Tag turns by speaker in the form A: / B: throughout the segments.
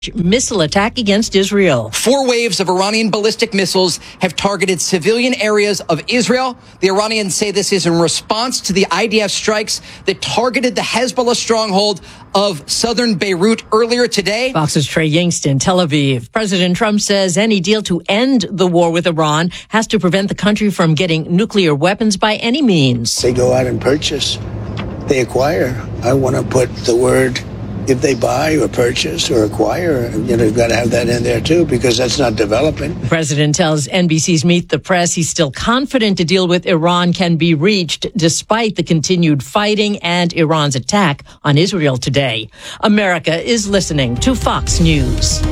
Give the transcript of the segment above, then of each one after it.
A: missile attack against Israel.
B: 4 waves of Iranian ballistic missiles have targeted civilian areas of Israel. The Iranians say this is in response to the IDF strikes that targeted the Hezbollah stronghold of southern Beirut earlier today.
A: Fox's Trey Yingst in Tel Aviv. President Trump says any deal to end the war with Iran has to prevent the country from getting nuclear weapons by any means.
C: They go out and purchase. They acquire. I want to put the word, if they buy or purchase or acquire, you've got to have that in there too, because that's not developing.
A: The president tells NBC's Meet the Press he's still confident a deal with Iran can be reached despite the continued fighting and Iran's attack on Israel today. America is listening to Fox News.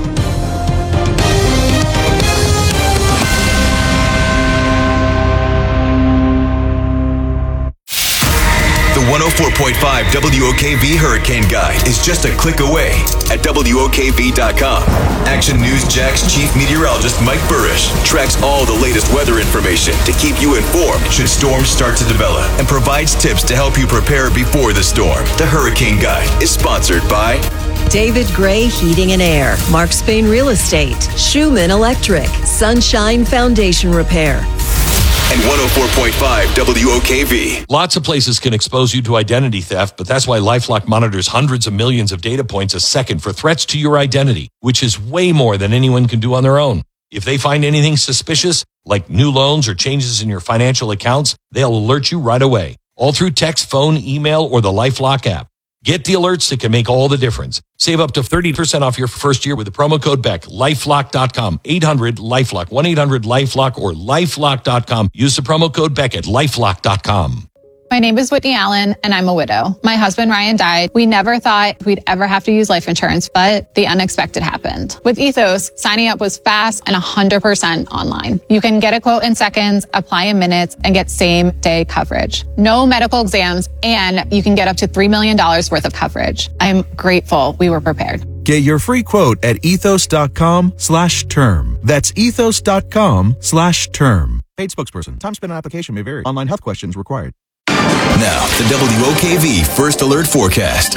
D: The 104.5 WOKV Hurricane Guide is just a click away at WOKV.com. Action News Jack's chief meteorologist Mike Burrish tracks all the latest weather information to keep you informed should storms start to develop and provides tips to help you prepare before the storm. The Hurricane Guide is sponsored by
E: David Gray Heating and Air, Mark Spain Real Estate, Schumann Electric, Sunshine Foundation Repair,
D: and 104.5 WOKV.
F: Lots of places can expose you to identity theft, but that's why LifeLock monitors hundreds of millions of data points a second for threats to your identity, which is way more than anyone can do on their own. If they find anything suspicious, like new loans or changes in your financial accounts, they'll alert you right away, all through text, phone, email, or the LifeLock app. Get the alerts that can make all the difference. Save up to 30% off your first year with the promo code BECK. LifeLock.com. 800-LifeLock. 1-800-LifeLock or LifeLock.com. Use the promo code BECK at LifeLock.com.
G: My name is Whitney Allen, and I'm a widow. My husband, Ryan, died. We never thought we'd ever have to use life insurance, but the unexpected happened. With Ethos, signing up was fast and 100% online. You can get a quote in seconds, apply in minutes, and get same-day coverage. No medical exams, and you can get up to $3 million worth of coverage. I'm grateful we were prepared.
H: Get your free quote at ethos.com/term. That's ethos.com/term. Paid spokesperson. Time spent on application may vary. Online health questions required.
D: Now, the WOKV First Alert Forecast.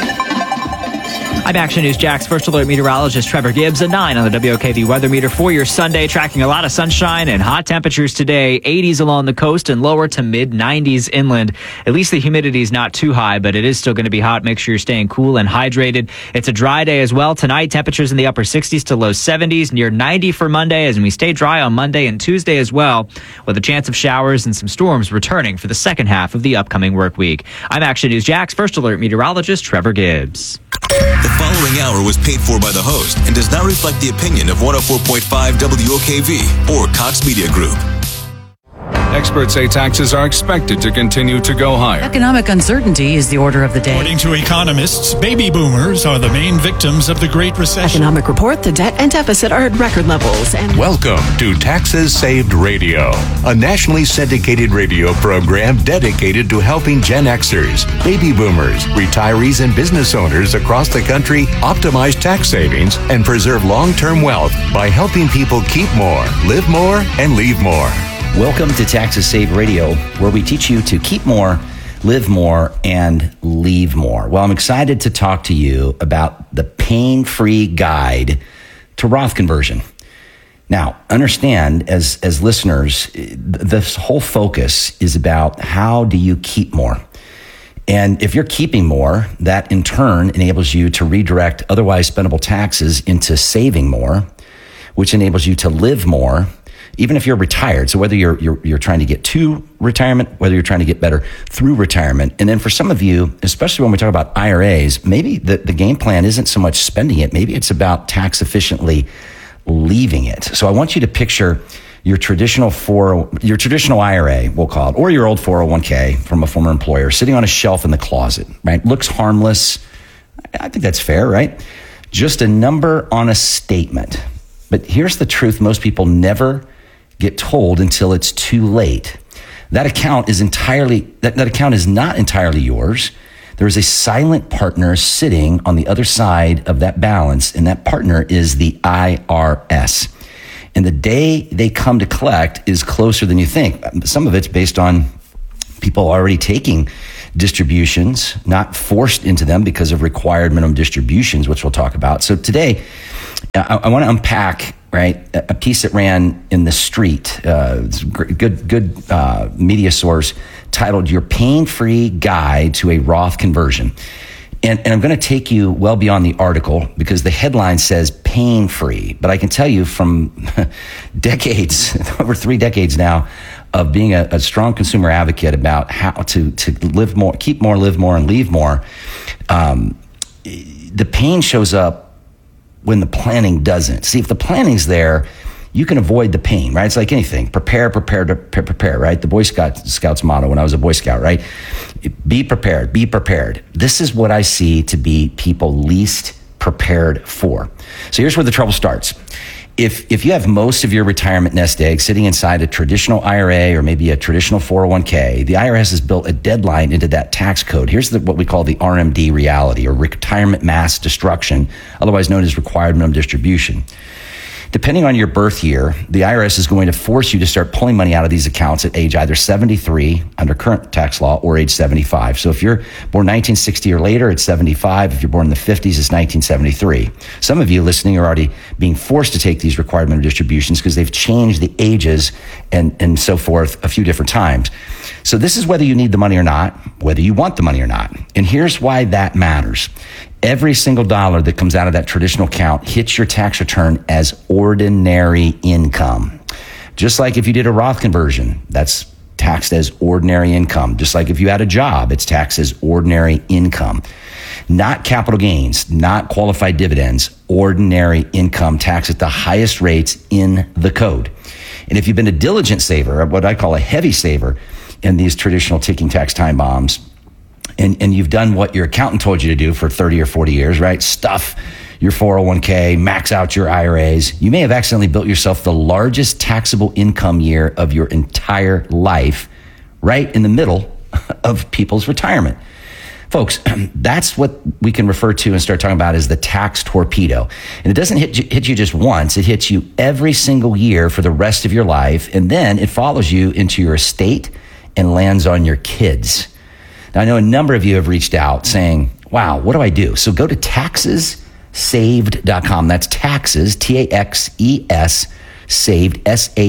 I: I'm Action News Jack's First Alert meteorologist Trevor Gibbs, a 9 on the WOKV weather meter for your Sunday, tracking a lot of sunshine and hot temperatures today, 80s along the coast and lower to mid-90s inland. At least the humidity is not too high, but it is still going to be hot. Make sure you're staying cool and hydrated. It's a dry day as well. Tonight, temperatures in the upper 60s to low 70s, near 90 for Monday, as we stay dry on Monday and Tuesday as well, with a chance of showers and some storms returning for the second half of the upcoming work week. I'm Action News Jack's First Alert meteorologist Trevor Gibbs.
D: The following hour was paid for by the host and does not reflect the opinion of 104.5 WOKV or Cox Media Group.
J: Experts say taxes are expected to continue to go higher.
K: Economic uncertainty is the order of the day.
L: According to economists, baby boomers are the main victims of the Great Recession.
K: Economic report, the debt and deficit are at record levels. And
M: welcome to Taxes Saved Radio, a nationally syndicated radio program dedicated to helping Gen Xers, baby boomers, retirees, and business owners across the country optimize tax savings and preserve long-term wealth by helping people keep more, live more, and leave more.
N: Welcome to Taxes Saved Radio, where we teach you to keep more, live more, and leave more. Well, I'm excited to talk to you about the pain-free guide to Roth conversion. Now, understand, as listeners, this whole focus is about how do you keep more? And if you're keeping more, that in turn enables you to redirect otherwise spendable taxes into saving more, which enables you to live more, even if you're retired. So whether you're trying to get to retirement, whether you're trying to get better through retirement. And then for some of you, especially when we talk about IRAs, maybe the game plan isn't so much spending it. Maybe it's about tax efficiently leaving it. So I want you to picture your traditional IRA, we'll call it, or your old 401k from a former employer sitting on a shelf in the closet, right? Looks harmless. I think that's fair, right? Just a number on a statement. But here's the truth most people never get told until it's too late. That account is not entirely yours. There is a silent partner sitting on the other side of that balance, and that partner is the IRS. And the day they come to collect is closer than you think. Some of it's based on people already taking distributions, not forced into them because of required minimum distributions, which we'll talk about. So today, I want to unpack, right, a piece that ran in The Street, it's a good media source, titled Your Pain-Free Guide to a Roth Conversion. And I'm going to take you well beyond the article because the headline says pain-free. But I can tell you from decades, over 3 decades now, of being a strong consumer advocate about how to live more, keep more, live more, and leave more, the pain shows up when the planning doesn't. See, if the planning's there, you can avoid the pain, right? It's like anything. Prepare, right? The Boy Scouts motto when I was a Boy Scout, right? Be prepared, be prepared. This is what I see to be people least prepared for. So here's where the trouble starts. If you have most of your retirement nest egg sitting inside a traditional IRA or maybe a traditional 401k, the IRS has built a deadline into that tax code. Here's what we call the RMD reality, or retirement mass destruction, otherwise known as required minimum distribution. Depending on your birth year, the IRS is going to force you to start pulling money out of these accounts at age either 73 under current tax law or age 75. So if you're born 1960 or later, it's 75. If you're born in the 50s, it's 1973. Some of you listening are already being forced to take these required minimum distributions because they've changed the ages and so forth a few different times. So this is whether you need the money or not, whether you want the money or not. And here's why that matters. Every single dollar that comes out of that traditional account hits your tax return as ordinary income. Just like if you did a Roth conversion, that's taxed as ordinary income. Just like if you had a job, it's taxed as ordinary income. Not capital gains, not qualified dividends, ordinary income taxed at the highest rates in the code. And if you've been a diligent saver, what I call a heavy saver in these traditional ticking tax time bombs, and you've done what your accountant told you to do for 30 or 40 years, right? Stuff your 401k, max out your IRAs. You may have accidentally built yourself the largest taxable income year of your entire life, right in the middle of people's retirement. Folks, that's what we can refer to and start talking about as the tax torpedo. And it doesn't hit you just once. It hits you every single year for the rest of your life. And then it follows you into your estate and lands on your kids. Now, I know a number of you have reached out saying, wow, what do I do? So go to taxessaved.com. That's taxes, Taxes, saved,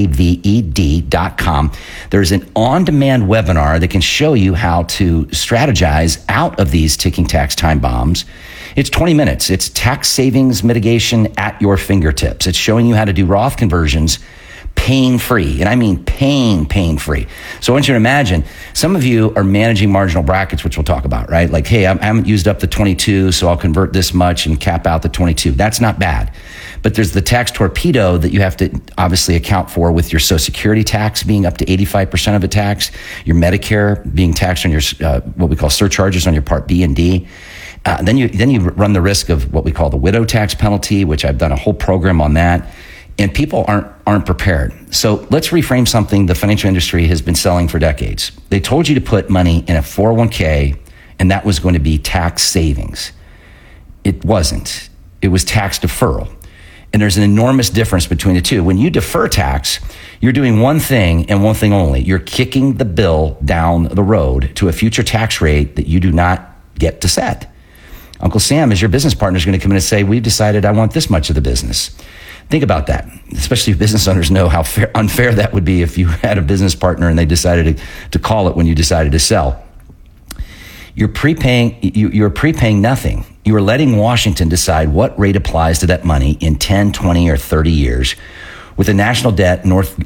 N: SAVED.com. There's an on-demand webinar that can show you how to strategize out of these ticking tax time bombs. It's 20 minutes. It's tax savings mitigation at your fingertips. It's showing you how to do Roth conversions pain-free. And I mean pain-free. So I want you to imagine, some of you are managing marginal brackets, which we'll talk about, right? Like, hey, I haven't used up the 22, so I'll convert this much and cap out the 22. That's not bad. But there's the tax torpedo that you have to obviously account for with your Social Security tax being up to 85% of a tax, your Medicare being taxed on your what we call surcharges on your Part B and D. Then you run the risk of what we call the widow tax penalty, which I've done a whole program on that. And people aren't prepared. So let's reframe something the financial industry has been selling for decades. They told you to put money in a 401k, and that was going to be tax savings. It wasn't. It was tax deferral. And there's an enormous difference between the two. When you defer tax, you're doing one thing and one thing only. You're kicking the bill down the road to a future tax rate that you do not get to set. Uncle Sam, as your business partner, is going to come in and say, we've decided I want this much of the business. Think about that, especially if business owners know how unfair that would be if you had a business partner and they decided to call it when you decided to sell. You're prepaying nothing. You are letting Washington decide what rate applies to that money in 10, 20, or 30 years with a national debt north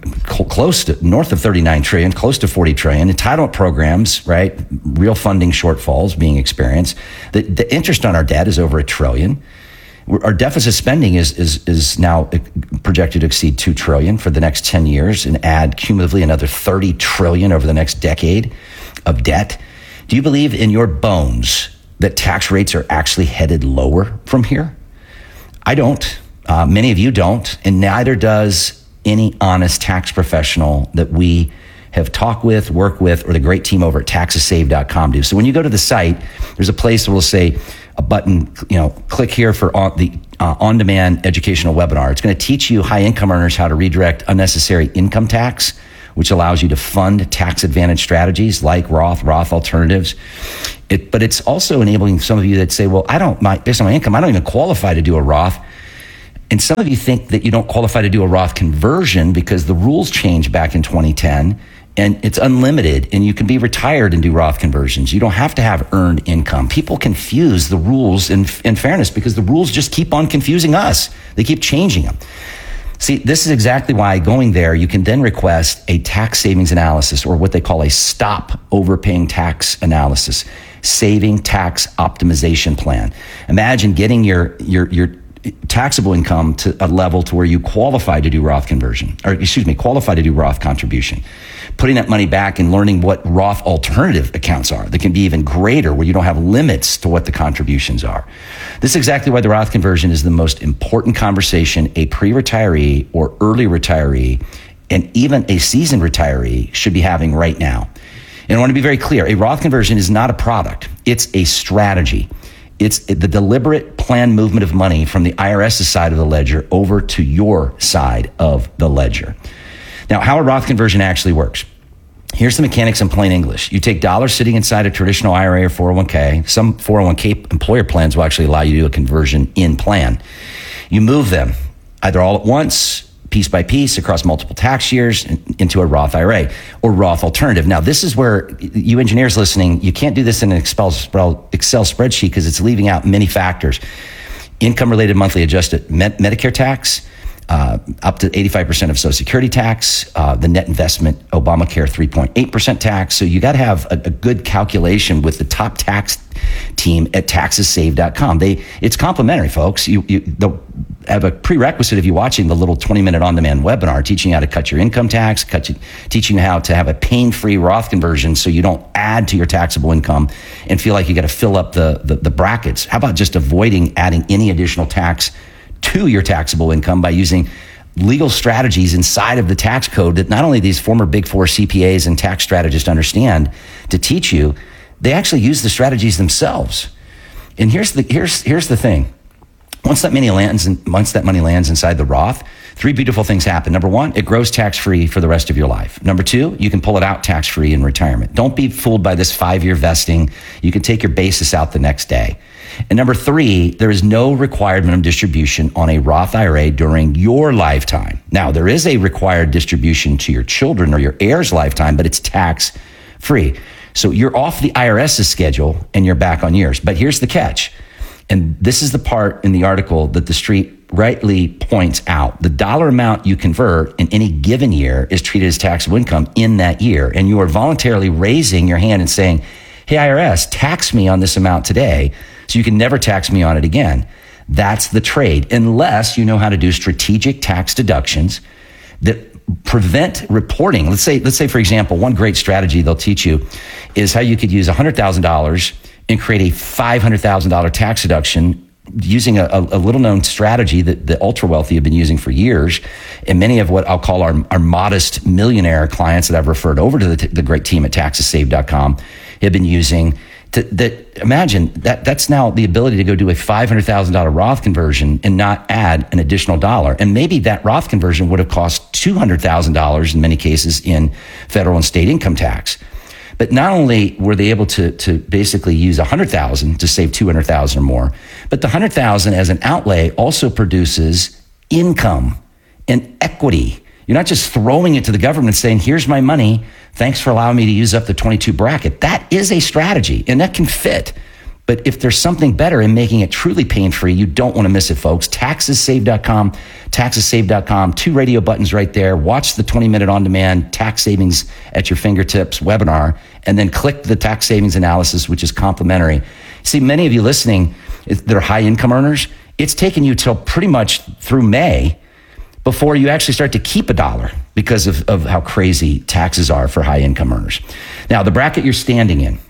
N: of 39 trillion, close to 40 trillion, entitlement programs, right? Real funding shortfalls being experienced. The interest on our debt is over $1 trillion. Our deficit spending is now projected to exceed $2 trillion for the next 10 years and add cumulatively another $30 trillion over the next decade of debt. Do you believe in your bones that tax rates are actually headed lower from here? I don't. Many of you don't, and neither does any honest tax professional that we have talked with, worked with, or the great team over at taxessaved.com do. So when you go to the site, there's a place that will say a button, click here for the on-demand educational webinar. It's going to teach you high income earners how to redirect unnecessary income tax, which allows you to fund tax advantage strategies like Roth alternatives. But it's also enabling some of you that say, well, based on my income, I don't even qualify to do a Roth. And some of you think that you don't qualify to do a Roth conversion because the rules changed back in 2010 and it's unlimited and you can be retired and do Roth conversions. You don't have to have earned income. People confuse the rules in fairness because the rules just keep on confusing us. They keep changing them. See, this is exactly why going there, you can then request a tax savings analysis or what they call a stop overpaying tax analysis, saving tax optimization plan. Imagine getting your taxable income to a level to where you qualify to do Roth conversion, qualify to do Roth contribution. Putting that money back and learning what Roth alternative accounts are that can be even greater, where you don't have limits to what the contributions are. This is exactly why the Roth conversion is the most important conversation a pre-retiree or early retiree and even a seasoned retiree should be having right now. And I want to be very clear, a Roth conversion is not a product. It's a strategy. It's the deliberate planned movement of money from the IRS's side of the ledger over to your side of the ledger. Now, how a Roth conversion actually works. Here's the mechanics in plain English. You take dollars sitting inside a traditional IRA or 401k. Some 401k employer plans will actually allow you to do a conversion in plan. You move them either all at once, piece by piece, across multiple tax years into a Roth IRA or Roth alternative. Now, this is where you engineers listening, you can't do this in an Excel spreadsheet because it's leaving out many factors. Income-related monthly adjusted Medicare tax, up to 85% of Social Security tax, the net investment Obamacare 3.8% tax. So you got to have a good calculation with the top tax team at taxessaved.com. It's complimentary, folks. They'll have a prerequisite if you're watching the little 20-minute on-demand webinar teaching you how to cut your income tax, teaching you how to have a pain-free Roth conversion so you don't add to your taxable income and feel like you got to fill up the brackets. How about just avoiding adding any additional tax to your taxable income by using legal strategies inside of the tax code that not only these former Big Four CPAs and tax strategists understand to teach you, they actually use the strategies themselves. And here's the thing. Once that money lands inside the Roth, three beautiful things happen. Number one, it grows tax-free for the rest of your life. Number two, you can pull it out tax-free in retirement. Don't be fooled by this 5-year vesting. You can take your basis out the next day. And number three, there is no required minimum distribution on a Roth IRA during your lifetime. Now, there is a required distribution to your children or your heirs' lifetime, but it's tax-free. So you're off the IRS's schedule and you're back on yours. But here's the catch. And this is the part in the article that the street rightly points out. The dollar amount you convert in any given year is treated as taxable income in that year. And you are voluntarily raising your hand and saying, hey, IRS, tax me on this amount today so you can never tax me on it again. That's the trade, unless you know how to do strategic tax deductions that prevent reporting. Let's say, for example, one great strategy they'll teach you is how you could use $100,000 and create a $500,000 tax deduction using a little known strategy that the ultra wealthy have been using for years. And many of what I'll call our modest millionaire clients that I've referred over to the great team at taxessaved.com have been using. Imagine that's now the ability to go do a $500,000 Roth conversion and not add an additional dollar. And maybe that Roth conversion would have cost $200,000 in many cases in federal and state income tax. But not only were they able to basically use $100,000 to save $200,000 or more, but the $100,000 as an outlay also produces income and equity. You're not just throwing it to the government saying, here's my money, thanks for allowing me to use up the 22 bracket. That is a strategy, and that can fit. But if there's something better in making it truly pain-free, you don't want to miss it, folks. Taxessaved.com, taxessaved.com, 2 radio buttons right there. Watch the 20-minute on-demand tax savings at your fingertips webinar, and then click the tax savings analysis, which is complimentary. See, many of you listening that are high-income earners, it's taken you till pretty much through May before you actually start to keep a dollar because of how crazy taxes are for high-income earners. Now, the bracket you're standing in,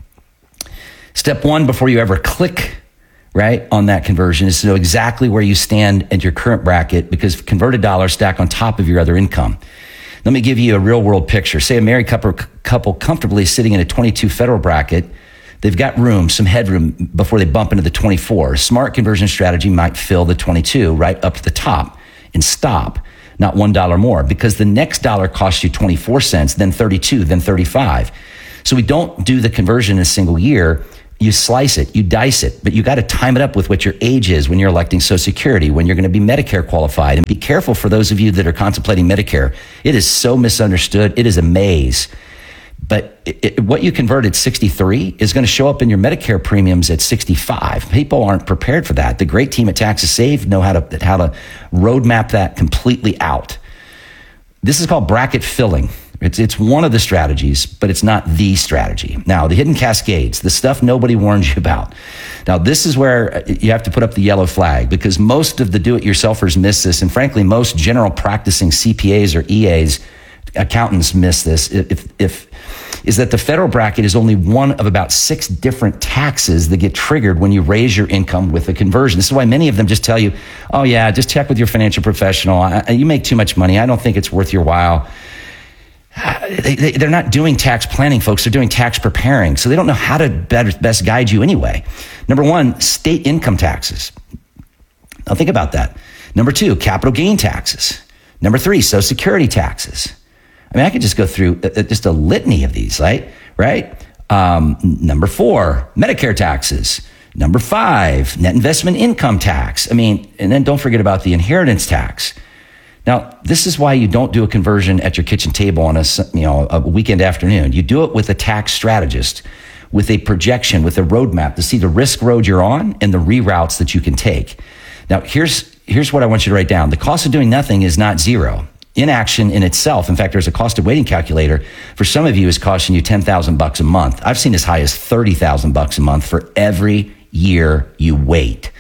N: step one, before you ever click right on that conversion, is to know exactly where you stand at your current bracket, because converted dollars stack on top of your other income. Let me give you a real world picture. Say a married couple comfortably sitting in a 22 federal bracket. They've got room, some headroom before they bump into the 24. A smart conversion strategy might fill the 22 right up to the top and stop, not $1 more, because the next dollar costs you 24 cents, then 32, then 35. So we don't do the conversion in a single year. You slice it, you dice it, but you got to time it up with what your age is when you're electing Social Security, when you're going to be Medicare qualified. And be careful for those of you that are contemplating Medicare. It is so misunderstood. It is a maze. But what you convert at 63 is going to show up in your Medicare premiums at 65. People aren't prepared for that. The great team at Taxes Saved know how to roadmap that completely out. This is called bracket filling. It's one of the strategies, but it's not the strategy. Now, the hidden cascades, the stuff nobody warns you about. Now, this is where you have to put up the yellow flag, because most of the do-it-yourselfers miss this, and frankly, most general practicing CPAs or EAs, accountants miss this, is that the federal bracket is only one of about 6 different taxes that get triggered when you raise your income with a conversion. This is why many of them just tell you, oh yeah, just check with your financial professional. You make too much money. I don't think it's worth your while. They're not doing tax planning, folks. They're doing tax preparing. So they don't know how to best guide you anyway. Number 1, state income taxes. Now think about that. Number 2, capital gain taxes. Number 3, Social Security taxes. I mean, I could just go through just a litany of these, right? Number 4, Medicare taxes. Number 5, net investment income tax. I mean, and then don't forget about the inheritance tax. Now, this is why you don't do a conversion at your kitchen table on a weekend afternoon. You do it with a tax strategist, with a projection, with a roadmap to see the risk road you're on and the reroutes that you can take. Now, here's what I want you to write down. The cost of doing nothing is not zero. Inaction in itself, in fact, there's a cost of waiting calculator. For some of you, is costing you $10,000 a month. I've seen as high as $30,000 a month for every year you wait.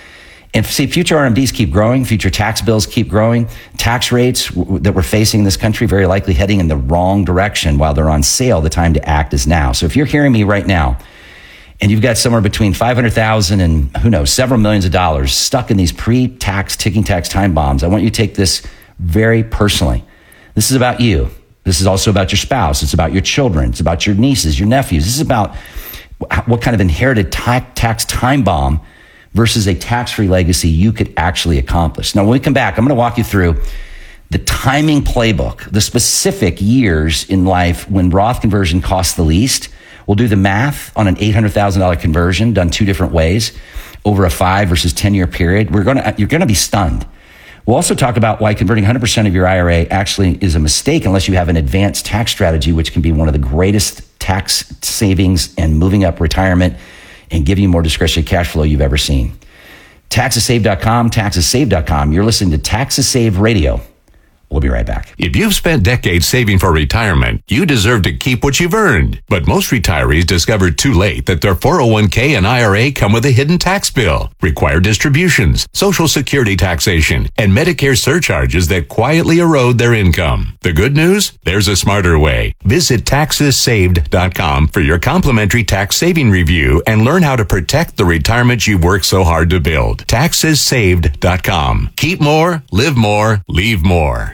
N: And see, future RMDs keep growing, future tax bills keep growing. Tax rates that we're facing in this country very likely heading in the wrong direction. While they're on sale, the time to act is now. So if you're hearing me right now, and you've got somewhere between $500,000 and who knows, several millions of dollars stuck in these pre-tax, ticking tax time bombs, I want you to take this very personally. This is about you. This is also about your spouse. It's about your children. It's about your nieces, your nephews. This is about what kind of inherited tax time bomb versus a tax-free legacy you could actually accomplish. Now, when we come back, I'm going to walk you through the timing playbook, the specific years in life when Roth conversion costs the least. We'll do the math on an $800,000 conversion done 2 different ways over a 5 versus 10-year period. You're going to be stunned. We'll also talk about why converting 100% of your IRA actually is a mistake unless you have an advanced tax strategy, which can be one of the greatest tax savings and moving up retirement and give you more discretionary cash flow you've ever seen. TaxesSave.com, TaxesSave.com. You're listening to Taxes Save Radio. We'll be right back.
M: If you've spent decades saving for retirement, you deserve to keep what you've earned. But most retirees discover too late that their 401k and IRA come with a hidden tax bill, required distributions, Social Security taxation, and Medicare surcharges that quietly erode their income. The good news? There's a smarter way. Visit TaxesSaved.com for your complimentary tax saving review and learn how to protect the retirement you've worked so hard to build. TaxesSaved.com. Keep more, live more, leave more.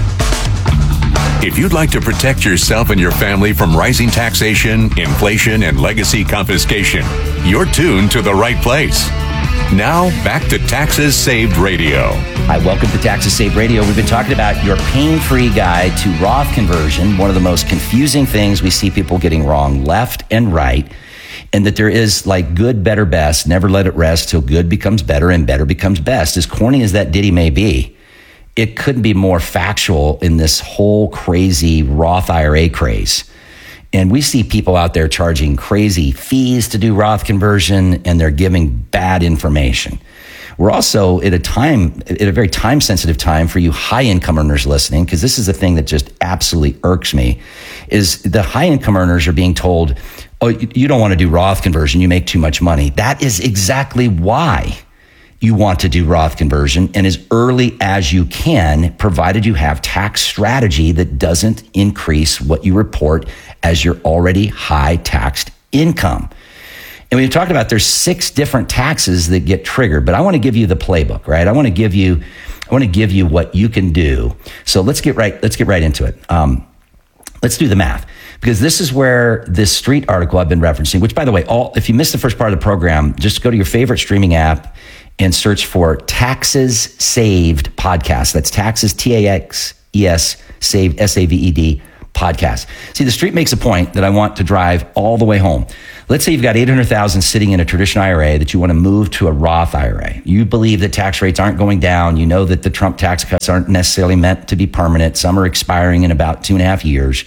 M: If you'd like to protect yourself and your family from rising taxation, inflation, and legacy confiscation, you're tuned to the right place. Now, back to Taxes Saved Radio.
N: Hi, welcome to Taxes Saved Radio. We've been talking about your pain-free guide to Roth conversion, one of the most confusing things we see people getting wrong left and right, and that there is like good, better, best. Never let it rest till good becomes better and better becomes best. As corny as that ditty may be, it couldn't be more factual in this whole crazy Roth IRA craze. And we see people out there charging crazy fees to do Roth conversion, and they're giving bad information. We're also at a very time-sensitive time for you high-income earners listening, because this is the thing that just absolutely irks me, is the high-income earners are being told, oh, you don't want to do Roth conversion, you make too much money. That is exactly why you want to do Roth conversion, and as early as you can, provided you have tax strategy that doesn't increase what you report as your already high taxed income. And we've talked about there's 6 different taxes that get triggered, but I want to give you the playbook, right? I want to give you what you can do. So let's get right into it. Let's do the math, because this is where this Street article I've been referencing, which, by the way, if you missed the first part of the program, just go to your favorite streaming app and search for Taxes Saved podcast. That's Taxes, T-A-X-E-S, Saved, S-A-V-E-D, podcast. See, the Street makes a point that I want to drive all the way home. Let's say you've got $800,000 sitting in a traditional IRA that you want to move to a Roth IRA. You believe that tax rates aren't going down. You know that the Trump tax cuts aren't necessarily meant to be permanent. Some are expiring in about 2.5 years.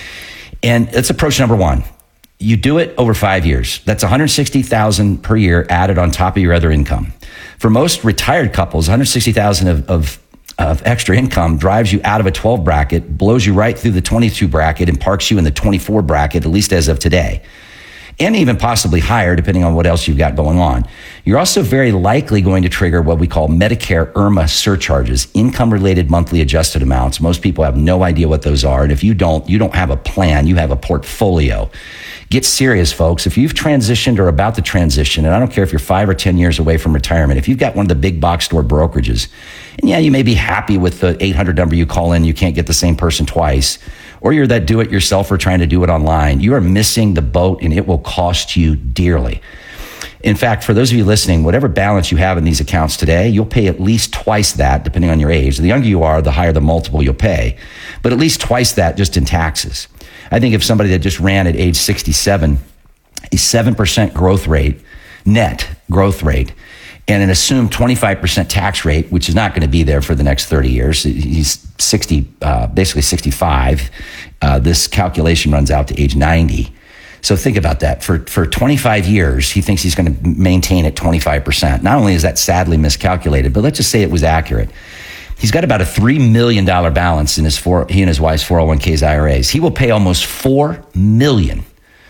N: And that's approach number one. You do it over 5 years. That's $160,000 per year added on top of your other income. For most retired couples, $160,000 of extra income drives you out of a 12 bracket, blows you right through the 22 bracket, and parks you in the 24 bracket, at least as of today. And even possibly higher, depending on what else you've got going on. You're also very likely going to trigger what we call Medicare IRMA surcharges, income-related monthly adjusted amounts. Most people have no idea what those are. And if you don't have a plan, you have a portfolio. Get serious, folks. If you've transitioned or about to transition, and I don't care if you're 5 or 10 years away from retirement, if you've got one of the big box store brokerages, and yeah, you may be happy with the 800 number you call in, you can't get the same person twice, or you're that do-it-yourselfer trying to do it online, you are missing the boat, and it will cost you dearly. In fact, for those of you listening, whatever balance you have in these accounts today, you'll pay at least twice that, depending on your age. The younger you are, the higher the multiple you'll pay, but at least twice that just in taxes. I think if somebody that just ran at age 67, a 7% growth rate, net growth rate, and an assumed 25% tax rate, which is not going to be there for the next 30 years. He's basically 65. This calculation runs out to age 90. So think about that. For 25 years, he thinks he's going to maintain at 25%. Not only is that sadly miscalculated, but let's just say it was accurate. He's got about a $3 million balance in he and his wife's 401ks IRAs. He will pay almost $4 million.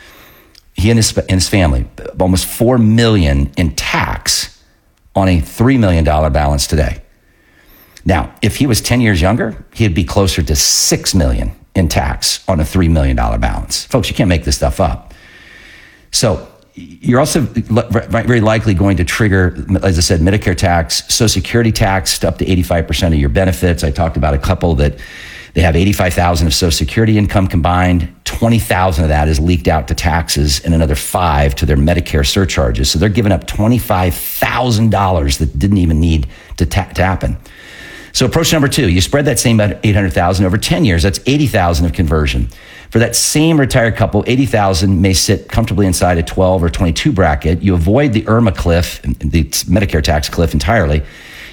N: He and his family, almost $4 million in tax on a $3 million balance today. Now, if he was 10 years younger, he'd be closer to $6 million in tax on a $3 million balance. Folks, you can't make this stuff up. So you're also very likely going to trigger, as I said, Medicare tax, Social Security tax up to 85% of your benefits. I talked about a couple that they have $85,000 of Social Security income combined. $20,000 of that is leaked out to taxes, and another $5,000 to their Medicare surcharges. So they're giving up $25,000 that didn't even need to happen. So approach number two, you spread that same $800,000 over 10 years. That's $80,000 of conversion. For that same retired couple, $80,000 may sit comfortably inside a 12 or 22 bracket. You avoid the IRMA cliff, the Medicare tax cliff entirely.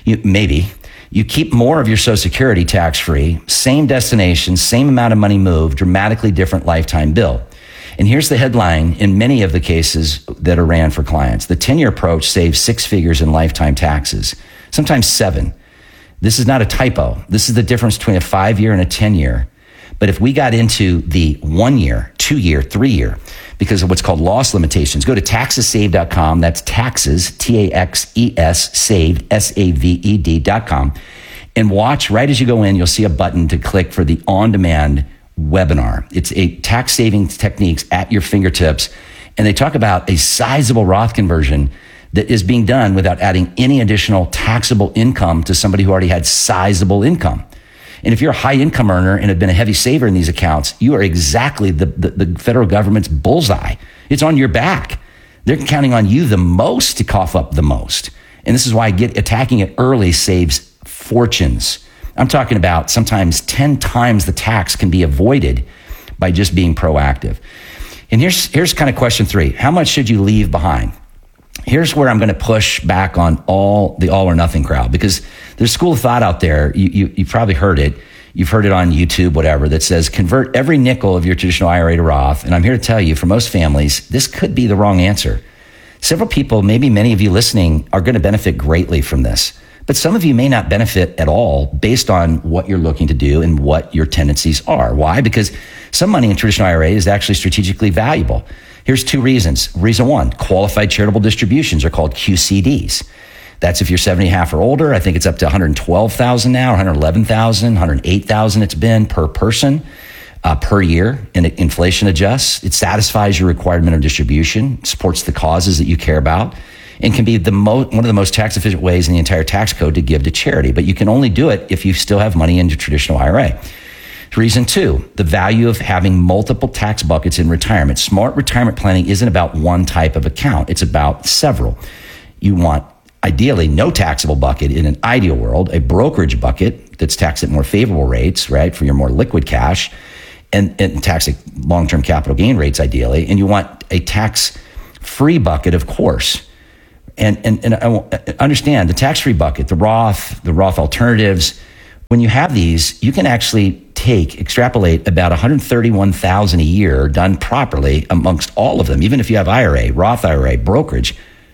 N: You keep more of your Social Security tax-free, same destination, same amount of money moved, dramatically different lifetime bill. And here's the headline in many of the cases that are ran for clients. The 10-year approach saves 6 figures in lifetime taxes, sometimes 7. This is not a typo. This is the difference between a 5-year and a 10-year. But if we got into the 1-year, 2-year, 3-year, because of what's called loss limitations, go to taxessaved.com. That's taxes, T-A-X-E-S, saved, S-A-V-E-D.com. And watch, right as you go in, you'll see a button to click for the on-demand webinar. It's a tax savings techniques at your fingertips. And they talk about a sizable Roth conversion that is being done without adding any additional taxable income to somebody who already had sizable income. And if you're a high income earner and have been a heavy saver in these accounts, you are exactly the federal government's bullseye. It's on your back. They're counting on you the most to cough up the most. And this is why attacking it early saves fortunes. I'm talking about sometimes 10 times the tax can be avoided by just being proactive. And here's kind of question 3. How much should you leave behind? Here's where I'm going to push back on the all or nothing crowd, because there's a school of thought out there. You probably heard it. You've heard it on YouTube, whatever, that says convert every nickel of your traditional IRA to Roth. And I'm here to tell you, for most families, this could be the wrong answer. Several people, maybe many of you listening, are going to benefit greatly from this. But some of you may not benefit at all based on what you're looking to do and what your tendencies are. Why? Because some money in traditional IRA is actually strategically valuable. Here's 2 reasons. Reason 1, qualified charitable distributions are called QCDs. That's if you're 70.5 or older. I think it's up to $112,000 now, $111,000, $108,000 it's been per person per year, and inflation adjusts. It satisfies your required minimum distribution, supports the causes that you care about, and can be one of the most tax efficient ways in the entire tax code to give to charity. But you can only do it if you still have money in your traditional IRA. Reason 2, the value of having multiple tax buckets in retirement. Smart retirement planning isn't about one type of account. It's about several. You want, ideally, no taxable bucket in an ideal world, a brokerage bucket that's taxed at more favorable rates, right, for your more liquid cash, and tax at long-term capital gain rates, ideally. And you want a tax tax-free bucket, of course. And I understand the tax-free bucket, the Roth alternatives. When you have these, you can actually extrapolate about $131,000 a year done properly amongst all of them. Even if you have IRA, Roth IRA, brokerage,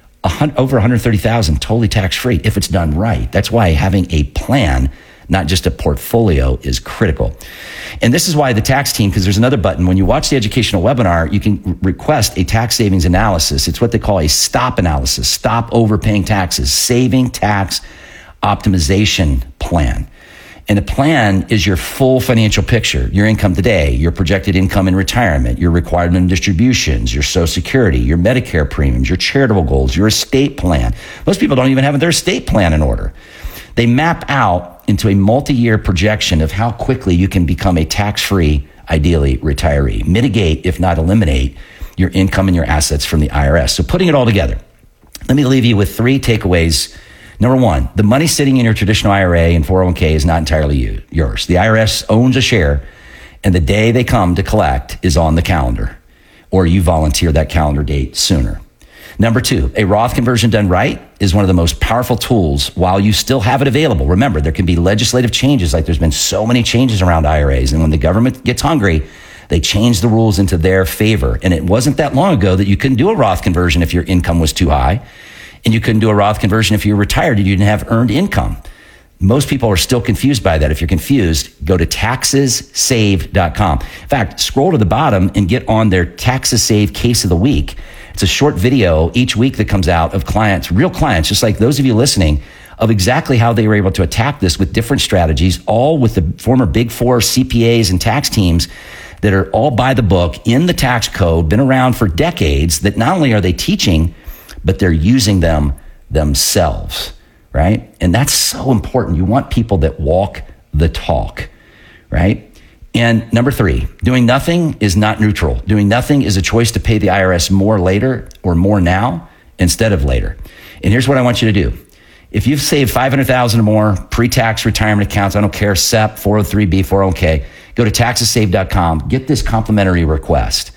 N: over $130,000 totally tax-free if it's done right. That's why having a plan, not just a portfolio, is critical. And this is why the tax team, because there's another button. When you watch the educational webinar, you can request a tax savings analysis. It's what they call a STOP analysis, stop overpaying taxes, saving tax optimization plan. And the plan is your full financial picture, your income today, your projected income in retirement, your required minimum distributions, your Social Security, your Medicare premiums, your charitable goals, your estate plan. Most people don't even have their estate plan in order. They map out into a multi-year projection of how quickly you can become a tax-free, ideally, retiree. Mitigate, if not eliminate, your income and your assets from the IRS. So putting it all together, let me leave you with 3 takeaways. Number 1, the money sitting in your traditional IRA and 401k is not entirely yours. The IRS owns a share, and the day they come to collect is on the calendar, or you volunteer that calendar date sooner. Number 2, a Roth conversion done right is one of the most powerful tools while you still have it available. Remember, there can be legislative changes, like there's been so many changes around IRAs, and when the government gets hungry, they change the rules into their favor. And it wasn't that long ago that you couldn't do a Roth conversion if your income was too high. And you couldn't do a Roth conversion if you were retired and you didn't have earned income. Most people are still confused by that. If you're confused, go to taxessaved.com. In fact, scroll to the bottom and get on their Taxes Saved Case of the Week. It's a short video each week that comes out of clients, real clients, just like those of you listening, of exactly how they were able to attack this with different strategies, all with the former Big Four CPAs and tax teams that are all by the book, in the tax code, been around for decades, that not only are they teaching, but they're using them themselves, right? And that's so important. You want people that walk the talk, right? And number 3, doing nothing is not neutral. Doing nothing is a choice to pay the IRS more later or more now instead of later. And here's what I want you to do. If you've saved $500,000 or more, pre-tax retirement accounts, I don't care, SEP, 403B, 401k, go to taxessaved.com, get this complimentary request.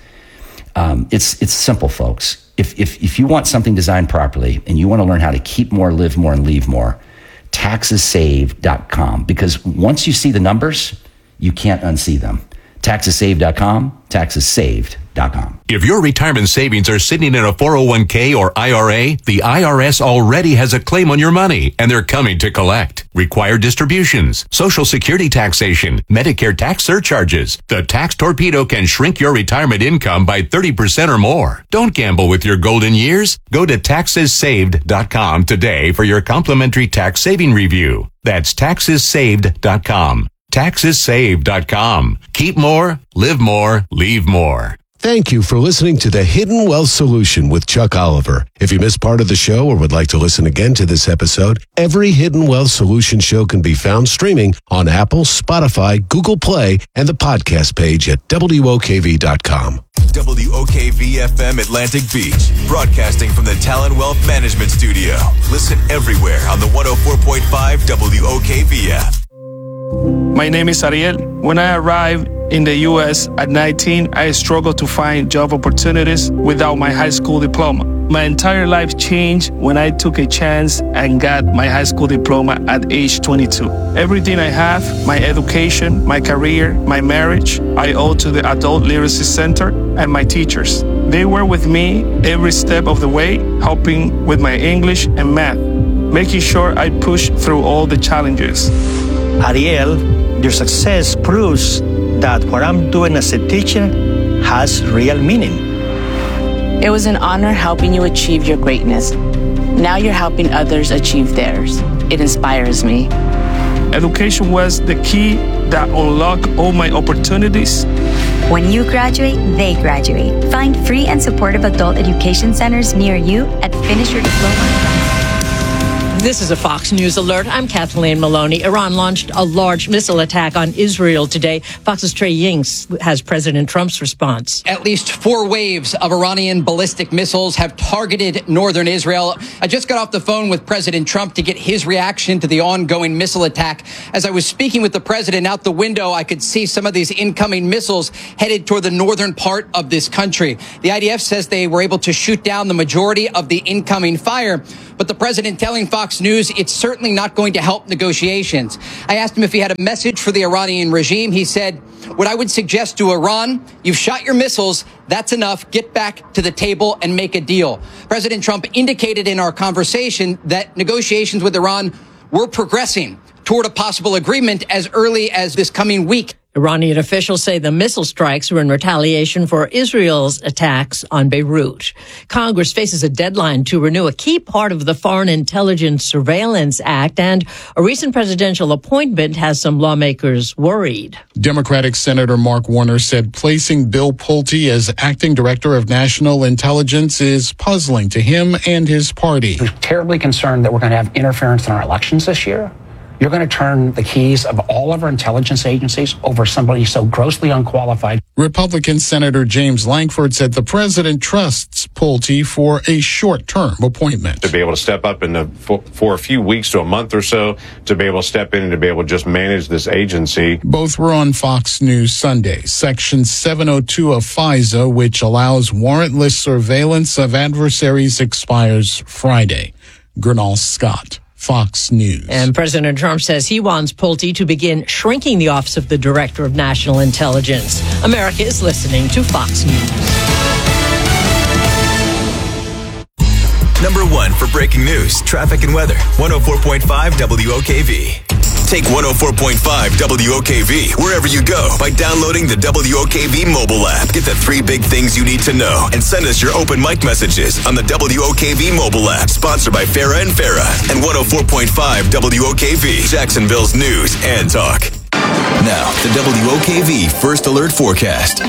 N: It's simple, folks. If you want something designed properly and you want to learn how to keep more, live more, and leave more, taxessaved.com. Because once you see the numbers, you can't unsee them. Taxessaved.com, taxessaved.com.
M: If your retirement savings are sitting in a 401k or IRA, the IRS already has a claim on your money, and they're coming to collect. Required distributions, Social Security taxation, Medicare tax surcharges. The Tax Torpedo can shrink your retirement income by 30% or more. Don't gamble with your golden years. Go to taxessaved.com today for your complimentary tax saving review. That's taxessaved.com. Taxessaved.com. Keep more, live more, leave more.
O: Thank you for listening to The Hidden Wealth Solution with Chuck Oliver. If you missed part of the show or would like to listen again to this episode, every Hidden Wealth Solution show can be found streaming on Apple, Spotify, Google Play, and the podcast page at WOKV.com.
D: WOKV-FM Atlantic Beach, broadcasting from the Talon Wealth Management Studio. Listen everywhere on the 104.5 WOKV app.
P: My name is Ariel. When I arrived in the U.S. at 19, I struggled to find job opportunities without my high school diploma. My entire life changed when I took a chance and got my high school diploma at age 22. Everything I have, my education, my career, my marriage, I owe to the Adult Literacy Center and my teachers. They were with me every step of the way, helping with my English and math, making sure I pushed through all the challenges.
Q: Ariel, your success proves that what I'm doing as a teacher has real meaning.
R: It was an honor helping you achieve your greatness. Now you're helping others achieve theirs. It inspires me.
P: Education was the key that unlocked all my opportunities.
S: When you graduate, they graduate. Find free and supportive adult education centers near you at finishyourdiploma.com.
A: This is a Fox News alert. I'm Kathleen Maloney. Iran launched a large missile attack on Israel today. Fox's Trey Yingst has President Trump's response.
B: At least 4 waves of Iranian ballistic missiles have targeted northern Israel. I just got off the phone with President Trump to get his reaction to the ongoing missile attack. As I was speaking with the president out the window, I could see some of these incoming missiles headed toward the northern part of this country. The IDF says they were able to shoot down the majority of the incoming fire, but the president telling Fox News it's certainly not going to help negotiations. I asked him if he had a message for the Iranian regime. He said, what I would suggest to Iran, you've shot your missiles. That's enough. Get back to the table and make a deal. President Trump indicated in our conversation that negotiations with Iran were progressing toward a possible agreement as early as this coming week.
A: Iranian officials say the missile strikes were in retaliation for Israel's attacks on Beirut. Congress faces a deadline to renew a key part of the Foreign Intelligence Surveillance Act, and a recent presidential appointment has some lawmakers worried.
T: Democratic Senator Mark Warner said placing Bill Pulte as acting director of national intelligence is puzzling to him and his party.
U: We're terribly concerned that we're going to have interference in our elections this year. You're going to turn the keys of all of our intelligence agencies over somebody so grossly unqualified.
T: Republican Senator James Lankford said the president trusts Pulte for a short-term appointment.
V: To be able to step up for a few weeks to a month or so, to be able to step in and to be able to just manage this agency.
T: Both were on Fox News Sunday. Section 702 of FISA, which allows warrantless surveillance of adversaries, expires Friday. Gernal Scott, Fox News.
A: And President Trump says he wants Pulte to begin shrinking the office of the Director of National Intelligence. America is listening to Fox News.
D: Number 1 for breaking news, traffic, and weather. 104.5 WOKV. Take 104.5 WOKV wherever you go by downloading the WOKV mobile app. Get the 3 big things you need to know and send us your open mic messages on the WOKV mobile app. Sponsored by Farah and Farah and 104.5 WOKV, Jacksonville's news and talk. Now, the WOKV First Alert Forecast.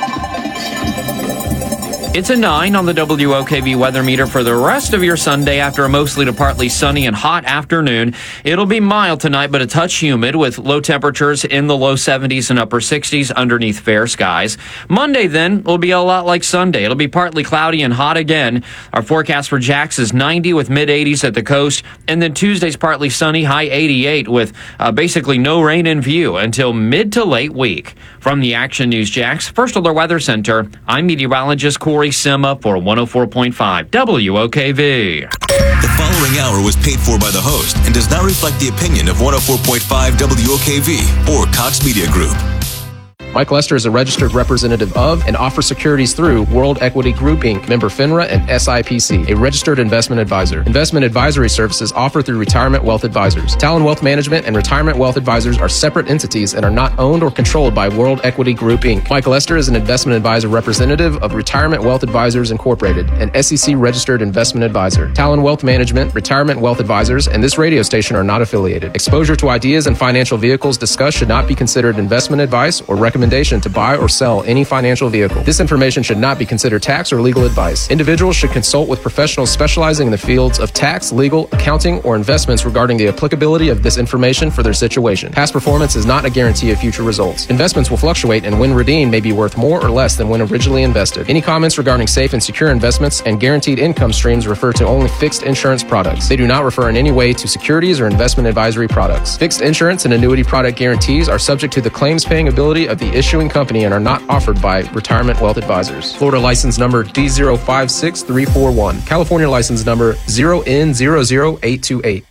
I: It's a 9 on the WOKV weather meter for the rest of your Sunday after a mostly to partly sunny and hot afternoon. It'll be mild tonight, but a touch humid with low temperatures in the low 70s and upper 60s underneath fair skies. Monday, then, will be a lot like Sunday. It'll be partly cloudy and hot again. Our forecast for Jax is 90 with mid-80s at the coast, and then Tuesday's partly sunny, high 88 with basically no rain in view until mid to late week. From the Action News Jax First Alert Weather Center, I'm meteorologist Corey Sima for 104.5 WOKV.
D: The following hour was paid for by the host and does not reflect the opinion of 104.5 WOKV or Cox Media Group.
W: Mike Lester is a registered representative of and offers securities through World Equity Group, Inc., member FINRA and SIPC, a registered investment advisor. Investment advisory services offered through Retirement Wealth Advisors. Talon Wealth Management and Retirement Wealth Advisors are separate entities and are not owned or controlled by World Equity Group, Inc. Mike Lester is an investment advisor representative of Retirement Wealth Advisors Incorporated, an SEC-registered investment advisor. Talon Wealth Management, Retirement Wealth Advisors, and this radio station are not affiliated. Exposure to ideas and financial vehicles discussed should not be considered investment advice or recommendation to buy or sell any financial vehicle. This information should not be considered tax or legal advice. Individuals should consult with professionals specializing in the fields of tax, legal, accounting, or investments regarding the applicability of this information for their situation. Past performance is not a guarantee of future results. Investments will fluctuate and when redeemed may be worth more or less than when originally invested. Any comments regarding safe and secure investments and guaranteed income streams refer to only fixed insurance products. They do not refer in any way to securities or investment advisory products. Fixed insurance and annuity product guarantees are subject to the claims paying ability of the issuing company and are not offered by Retirement Wealth Advisors. Florida license number D056341. California license number 0N00828.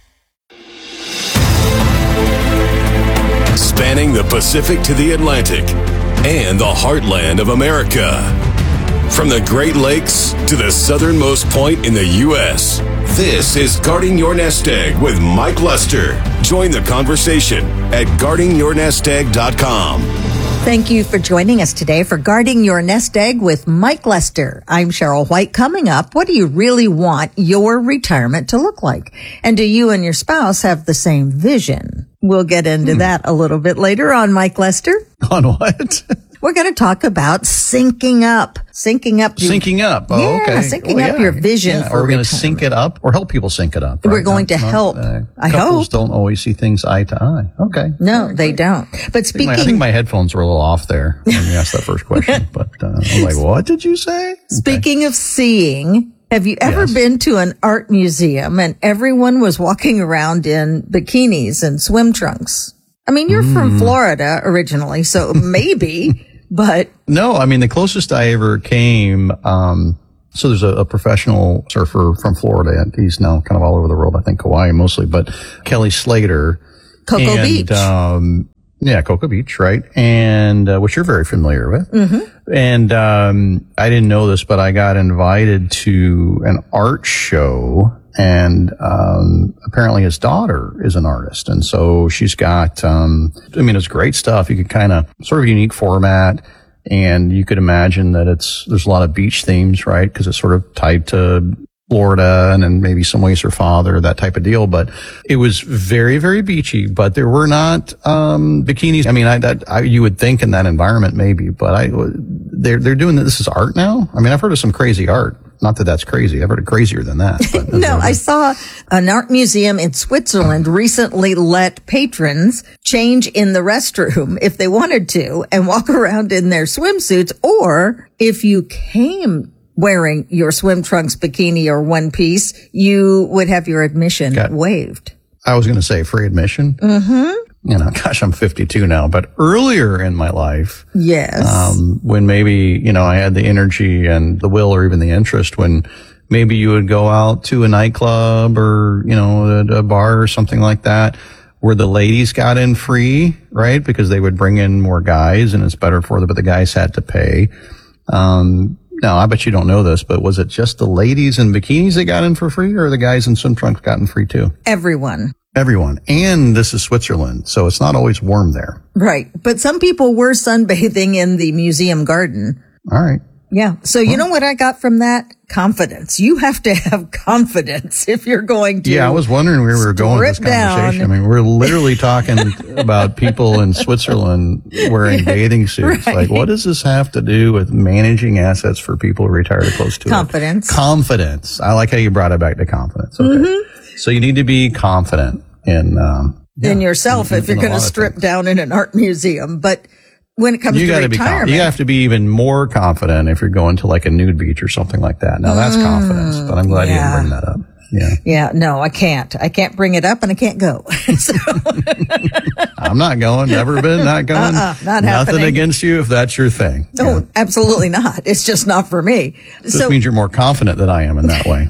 X: Spanning the Pacific to the Atlantic and the heartland of America. From the Great Lakes to the southernmost point in the U.S., this is Guarding Your Nest Egg with Mike Lester. Join the conversation at guardingyournestegg.com.
Y: Thank you for joining us today for Guarding Your Nest Egg with Mike Lester. I'm Cheryl White. Coming up, what do you really want your retirement to look like? And do you and your spouse have the same vision? We'll get into that a little bit later on Mike Lester.
H: On what?
Y: we're going to talk about syncing up.
C: Syncing up. Oh,
Y: yeah,
C: okay.
Y: Syncing up your vision for
C: Are we going to
Y: retirement.
C: sync it up or help people sync it up? Right?
Y: We're going to help. I
C: couples
Y: hope.
C: don't always see things eye to eye. Okay.
Y: No, they don't. But
C: I think my headphones were a little off there when you asked that first question. But I'm like, what did you say?
Y: Speaking of seeing, have you ever been to an art museum and everyone was walking around in bikinis and swim trunks? I mean, you're from Florida originally, so maybe, but.
C: No, I mean, the closest I ever came, so there's a professional surfer from Florida. He's now kind of all over the world, I think Kauai mostly, but Kelly Slater.
Y: Cocoa Beach.
C: Yeah, Cocoa Beach, right? And, which you're very familiar with.
Y: Mm-hmm.
C: And, I didn't know this, but I got invited to an art show and, apparently his daughter is an artist. And so she's got, it's great stuff. You could kind of sort of a unique format. And you could imagine that there's a lot of beach themes, right? Because it's sort of tied to Florida and then maybe some ways her father, that type of deal. But it was very, very beachy, but there were not, bikinis. I mean, you would think in that environment maybe, but they're doing this as art now. I mean, I've heard of some crazy art. Not that that's crazy. I've heard of crazier than that. But
Y: No, I saw an art museum in Switzerland recently let patrons change in the restroom if they wanted to and walk around in their swimsuits, or if you came wearing your swim trunks, bikini, or one piece, you would have your admission waived.
C: I was going to say free admission.
Y: Mm-hmm.
C: Gosh, I'm 52 now, but earlier in my life,
Y: yes,
C: when maybe, I had the energy and the will or even the interest, when maybe you would go out to a nightclub or, a bar or something like that, where the ladies got in free, right? Because they would bring in more guys and it's better for them, but the guys had to pay. Now, I bet you don't know this, but was it just the ladies in bikinis that got in for free, or the guys in swim trunks got in free too?
Y: Everyone. And
C: this is Switzerland, so it's not always warm there.
Y: Right. But some people were sunbathing in the museum garden.
C: All right.
Y: Yeah. So you know what I got from that? Confidence. You have to have confidence if you're going to.
C: Yeah, I was wondering where we were going with this conversation. I mean, we're literally talking about people in Switzerland wearing bathing suits.
Y: Right.
C: Like, what does this have to do with managing assets for people who retire close to
Y: confidence?
C: Confidence. I like how you brought it back to confidence. Okay.
Y: Mm-hmm.
C: So you need to be confident in
Y: yourself if you're going to strip down in an art museum. But when it comes to retirement,
C: you have to be even more confident if you're going to like a nude beach or something like that. Now that's confidence, but I'm glad you didn't bring that up. Yeah.
Y: Yeah. No, I can't. I can't bring it up and I can't go.
C: I'm not going. Never been. Not going.
Y: Not
C: Nothing
Y: happening.
C: against you if that's your thing.
Y: No, absolutely not. It's just not for me.
C: This means you're more confident than I am in that way.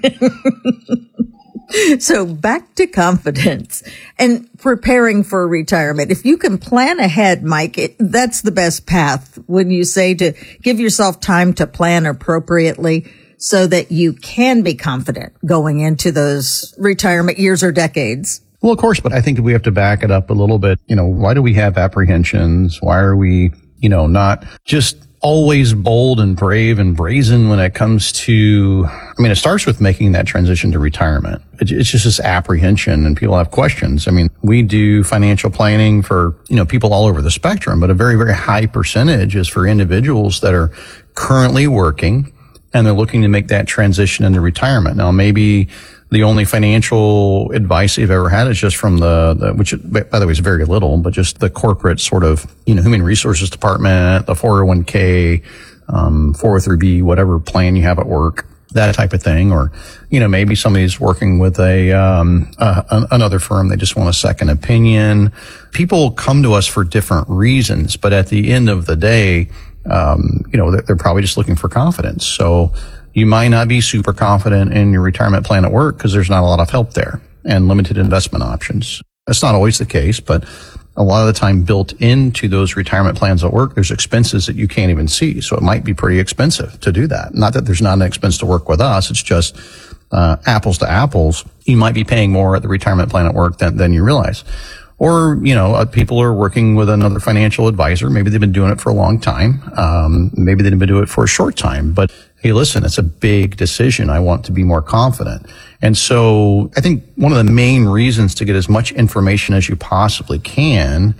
C: Yeah.
Y: So back to confidence and preparing for retirement. If you can plan ahead, Mike, that's the best path when you say to give yourself time to plan appropriately so that you can be confident going into those retirement years or decades.
C: Well, of course, but I think we have to back it up a little bit. Why do we have apprehensions? Why are we, not just always bold and brave and brazen when it comes to, it starts with making that transition to retirement. It's just this apprehension and people have questions. We do financial planning for, people all over the spectrum, but a very, very high percentage is for individuals that are currently working and they're looking to make that transition into retirement. Now, maybe the only financial advice they've ever had is just from which by the way is very little, but just the corporate sort of, human resources department, the 401k, 403b, whatever plan you have at work, that type of thing. Or, maybe somebody's working with another firm. They just want a second opinion. People come to us for different reasons, but at the end of the day, they're probably just looking for confidence. So you might not be super confident in your retirement plan at work because there's not a lot of help there and limited investment options. That's not always the case, but a lot of the time built into those retirement plans at work, there's expenses that you can't even see. So it might be pretty expensive to do that. Not that there's not an expense to work with us. It's just, apples to apples. You might be paying more at the retirement plan at work than you realize. Or, people are working with another financial advisor. Maybe they've been doing it for a long time. Maybe they've been doing it for a short time, but hey, listen, it's a big decision. I want to be more confident. And so I think one of the main reasons to get as much information as you possibly can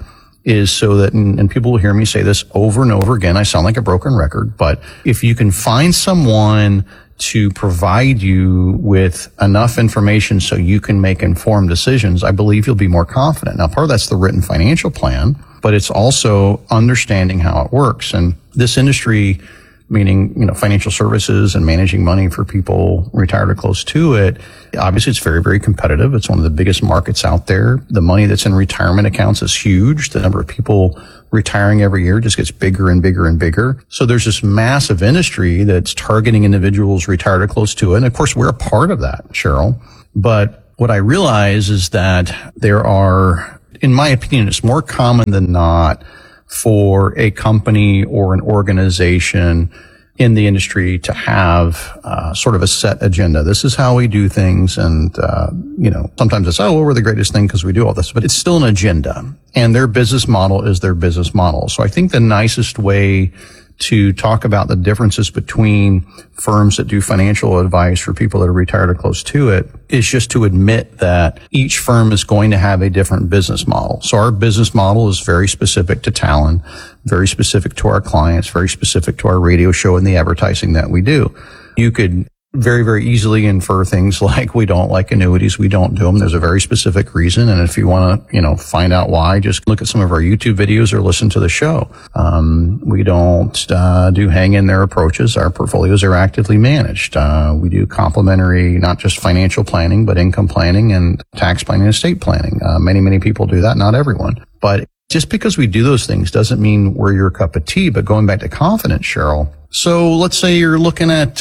C: is so that, and people will hear me say this over and over again, I sound like a broken record, but if you can find someone to provide you with enough information so you can make informed decisions, I believe you'll be more confident. Now, part of that's the written financial plan, but it's also understanding how it works. And this industry, meaning, financial services and managing money for people retired or close to it, obviously it's very, very competitive. It's one of the biggest markets out there. The money that's in retirement accounts is huge. The number of people retiring every year just gets bigger and bigger and bigger. So there's this massive industry that's targeting individuals retired or close to it. And of course, we're a part of that, Cheryl. But what I realize is that there are, in my opinion, it's more common than not for a company or an organization in the industry to have sort of a set agenda. This is how we do things. And, sometimes it's, we're the greatest thing because we do all this, but it's still an agenda. And their business model is their business model. So I think the nicest way to talk about the differences between firms that do financial advice for people that are retired or close to it is just to admit that each firm is going to have a different business model. So our business model is very specific to Talon, very specific to our clients, very specific to our radio show and the advertising that we do. You could very, very easily infer things like we don't like annuities. We don't do them. There's a very specific reason. And if you want to, find out why, just look at some of our YouTube videos or listen to the show. We don't do hang in there approaches. Our portfolios are actively managed. We do complementary, not just financial planning, but income planning and tax planning and estate planning. Many people do that. Not everyone, but just because we do those things doesn't mean we're your cup of tea. But going back to confidence, Cheryl. So let's say you're looking at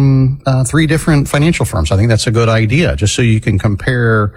C: 3 different financial firms. I think that's a good idea, just so you can compare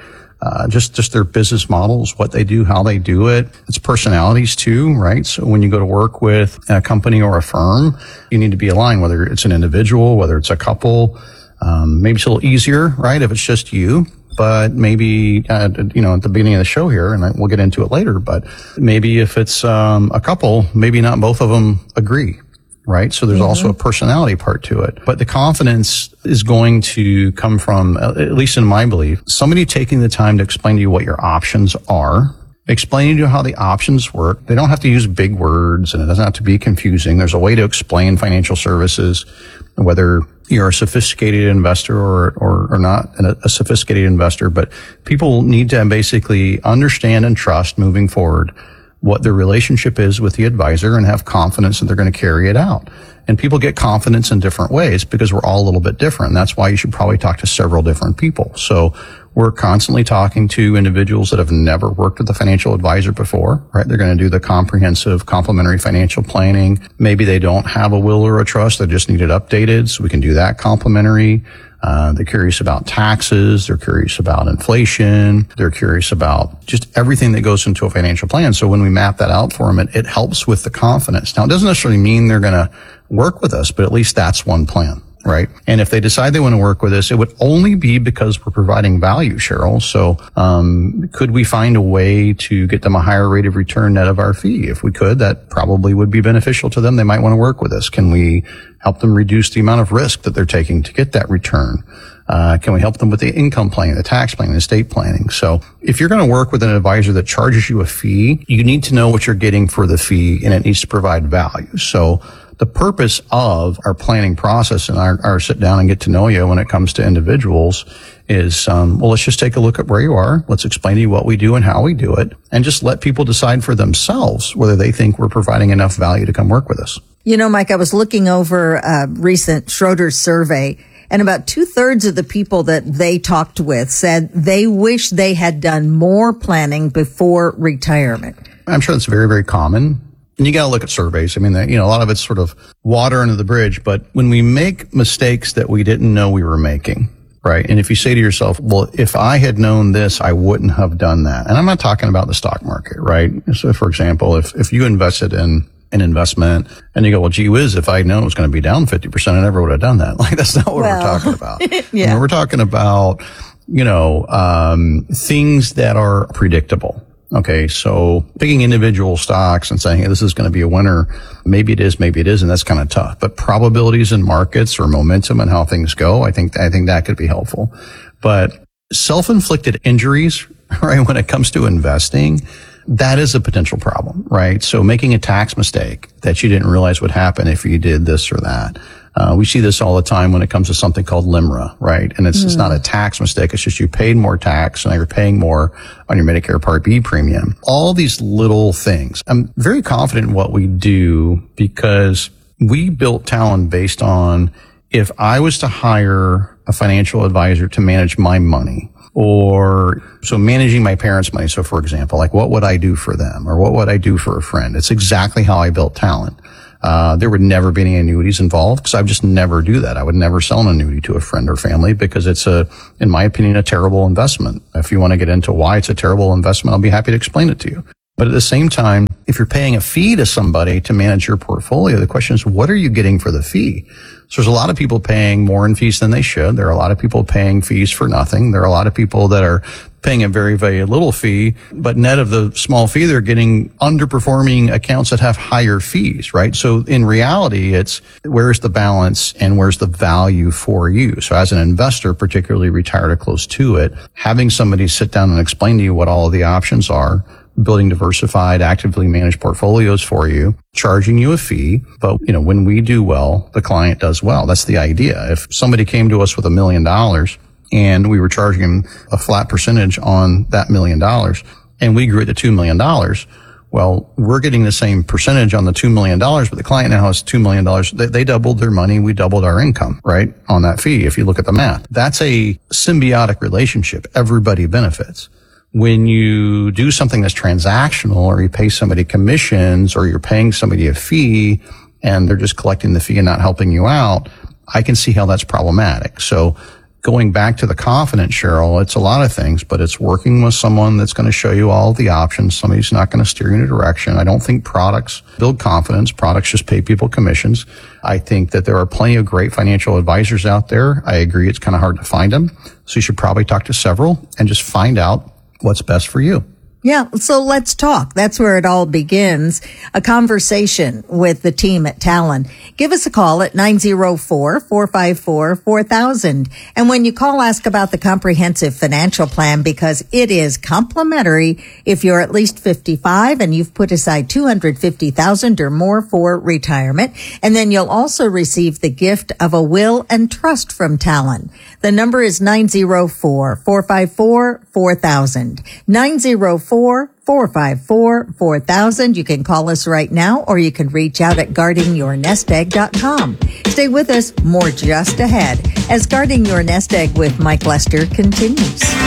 C: just their business models, what they do, how they do it. It's personalities too, right? So when you go to work with a company or a firm, you need to be aligned, whether it's an individual, whether it's a couple. Maybe it's a little easier, right, if it's just you. But maybe, at the beginning of the show here, and we'll get into it later, but maybe if it's a couple, maybe not both of them agree, right? So there's also a personality part to it. But the confidence is going to come from, at least in my belief, somebody taking the time to explain to you what your options are, explaining to you how the options work. They don't have to use big words, and it doesn't have to be confusing. There's a way to explain financial services, whether you're a sophisticated investor or not a sophisticated investor, but people need to basically understand and trust moving forward what their relationship is with the advisor and have confidence that they're going to carry it out. And people get confidence in different ways because we're all a little bit different. That's why you should probably talk to several different people. So we're constantly talking to individuals that have never worked with a financial advisor before, right? They're going to do the comprehensive complementary financial planning. Maybe they don't have a will or a trust. They just need it updated. So we can do that complementary. They're curious about taxes. They're curious about inflation. They're curious about just everything that goes into a financial plan. So when we map that out for them, it helps with the confidence. Now, it doesn't necessarily mean they're going to work with us, but at least that's one plan, right? And if they decide they want to work with us, it would only be because we're providing value, Cheryl. So, could we find a way to get them a higher rate of return net of our fee? If we could, that probably would be beneficial to them. They might want to work with us. Can we help them reduce the amount of risk that they're taking to get that return? Can we help them with the income planning, the tax planning, the estate planning? So if you're going to work with an advisor that charges you a fee, you need to know what you're getting for the fee, and it needs to provide value. So the purpose of our planning process and our sit down and get to know you when it comes to individuals is, let's just take a look at where you are. Let's explain to you what we do and how we do it, and just let people decide for themselves whether they think we're providing enough value to come work with us.
Y: Mike, I was looking over a recent Schroeder survey, and about 2/3 of the people that they talked with said they wish they had done more planning before retirement. I'm
C: sure that's very, very common. And you got to look at surveys. I mean, a lot of it's sort of water under the bridge. But when we make mistakes that we didn't know we were making, right? And if you say to yourself, well, if I had known this, I wouldn't have done that. And I'm not talking about the stock market, right? So, for example, if you invested in an investment and you go, well, gee whiz, if I had known it was going to be down 50%, I never would have done that. Like, that's not what we're talking about. Yeah. We're talking about, things that are predictable. Okay, so picking individual stocks and saying, hey, this is going to be a winner, maybe it is, maybe it isn't, that's kind of tough. But probabilities in markets or momentum and how things go, I think that could be helpful. But self-inflicted injuries, right, when it comes to investing, that is a potential problem, right? So making a tax mistake that you didn't realize would happen if you did this or that. We see this all the time when it comes to something called LIMRA, right? And it's not a tax mistake. It's just you paid more tax and now you're paying more on your Medicare Part B premium. All these little things. I'm very confident in what we do because we built Talon based on if I was to hire a financial advisor to manage my money, or so managing my parents' money. So for example, like what would I do for them or what would I do for a friend? It's exactly how I built Talon. There would never be any annuities involved because I would just never do that. I would never sell an annuity to a friend or family because it's in my opinion, a terrible investment. If you want to get into why it's a terrible investment, I'll be happy to explain it to you. But at the same time, if you're paying a fee to somebody to manage your portfolio, the question is, what are you getting for the fee? So there's a lot of people paying more in fees than they should. There are a lot of people paying fees for nothing. There are a lot of people that are paying a very, very little fee, but net of the small fee, they're getting underperforming accounts that have higher fees, right? So in reality, it's where's the balance and where's the value for you? So as an investor, particularly retired or close to it, having somebody sit down and explain to you what all of the options are, building diversified, actively managed portfolios for you, charging you a fee. But, when we do well, the client does well. That's the idea. If somebody came to us with $1 million and we were charging them a flat percentage on that $1 million and we grew it to $2 million, well, we're getting the same percentage on the $2 million, but the client now has $2 million. They doubled their money. We doubled our income, right? On that fee. If you look at the math, that's a symbiotic relationship. Everybody benefits. When you do something that's transactional or you pay somebody commissions or you're paying somebody a fee and they're just collecting the fee and not helping you out, I can see how that's problematic. So going back to the confidence, Cheryl, it's a lot of things, but it's working with someone that's going to show you all of the options. Somebody's not going to steer you in a direction. I don't think products build confidence. Products just pay people commissions. I think that there are plenty of great financial advisors out there. I agree it's kind of hard to find them. So you should probably talk to several and just find out what's best for you.
Y: Yeah, so let's talk. That's where it all begins. A conversation with the team at Talon. Give us a call at 904-454-4000. And when you call, ask about the comprehensive financial plan because it is complimentary if you're at least 55 and you've put aside $250,000 or more for retirement. And then you'll also receive the gift of a will and trust from Talon. The number is 904-454-4000. 904-454-4000. You can call us right now or you can reach out at guardingyournestegg.com. Stay with us, more just ahead as Guarding Your Nest Egg with Mike Lester continues.